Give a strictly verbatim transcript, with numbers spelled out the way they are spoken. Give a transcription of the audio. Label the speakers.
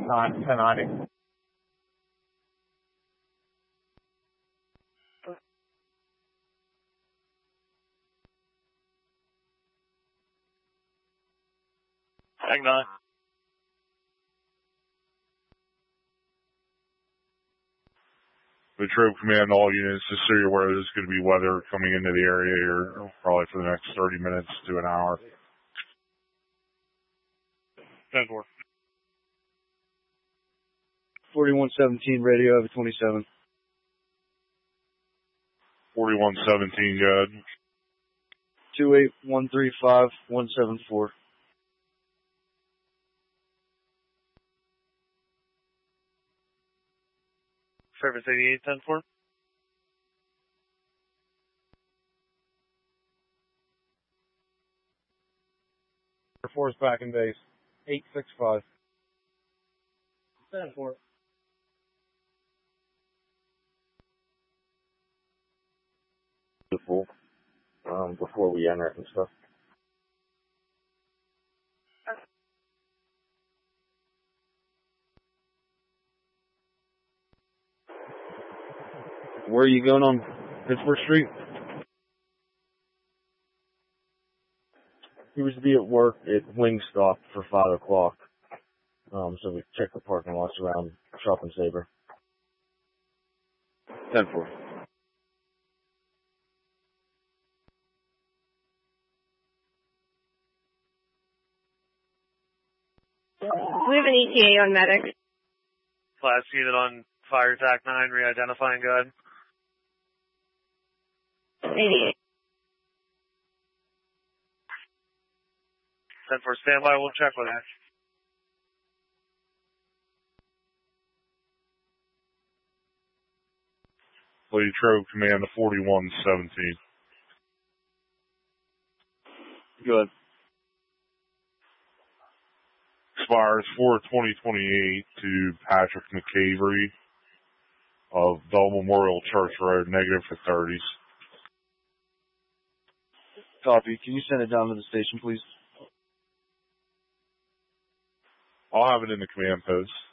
Speaker 1: nine, ten ninety.
Speaker 2: Hang on.
Speaker 3: Latrobe Command, all units, just so you're aware, there's going to be weather coming into the area here probably for the next thirty minutes to an hour.
Speaker 2: ten four.
Speaker 4: forty-one seventeen, radio over twenty-seven.
Speaker 3: forty-one seventeen, good.
Speaker 4: two eight one three five one seven four.
Speaker 2: Service eighty-eight, ten four.
Speaker 1: Air Force back in base. eight six five.
Speaker 4: ten four.
Speaker 5: Beautiful. Um, before we enter and stuff.
Speaker 4: Where are you going on Pittsburgh Street?
Speaker 5: He was to be at work at Wingstop for five o'clock. Um, so we checked the parking lots around Shop and Sabre.
Speaker 4: ten four.
Speaker 6: We have an E T A on medic.
Speaker 2: Class unit on fire attack nine, re-identifying, go ahead.
Speaker 6: eighty-eight.
Speaker 2: ten four, standby, we'll check with that.
Speaker 3: Latrobe Command to forty-one seventeen.
Speaker 4: Good.
Speaker 3: Expires four twenty twenty-eight to Patrick McCavery of Bell Memorial Church Road, negative for thirties.
Speaker 4: Copy. Can you send it down to the station, please?
Speaker 3: I'll have it in the command post.